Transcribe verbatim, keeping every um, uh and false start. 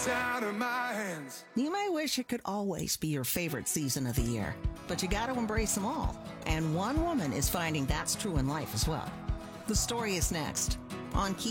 Out of my hands. You may wish it could always be your favorite season of the year, but you got to embrace them all. And one woman is finding that's true in life as well. The story is next on Key